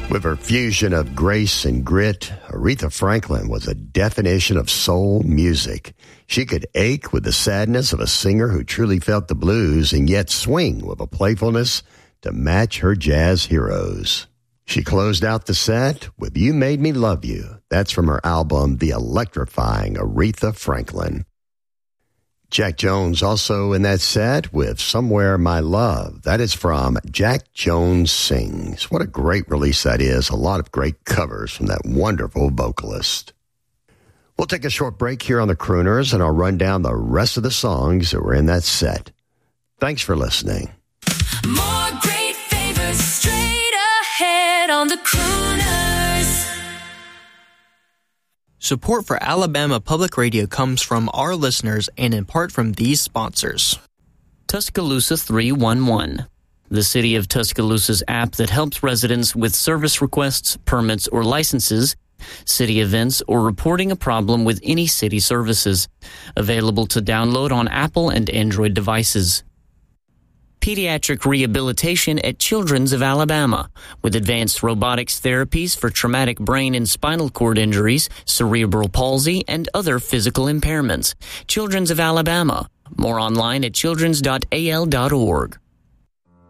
With her fusion of grace and grit, Aretha Franklin was a definition of soul music. She could ache with the sadness of a singer who truly felt the blues and yet swing with a playfulness to match her jazz heroes. She closed out the set with You Made Me Love You. That's from her album, The Electrifying Aretha Franklin. Jack Jones also in that set with Somewhere My Love. That is from Jack Jones Sings. What a great release that is. A lot of great covers from that wonderful vocalist. We'll take a short break here on the Crooners, and I'll run down the rest of the songs that were in that set. Thanks for listening. More great favors straight ahead on the Crooners. Support for Alabama Public Radio comes from our listeners and in part from these sponsors. Tuscaloosa 311, the City of Tuscaloosa's app that helps residents with service requests, permits, or licenses, city events, or reporting a problem with any city services. Available to download on Apple and Android devices. Pediatric rehabilitation at Children's of Alabama, with advanced robotics therapies for traumatic brain and spinal cord injuries, cerebral palsy, and other physical impairments. Children's of Alabama. More online at childrens.al.org.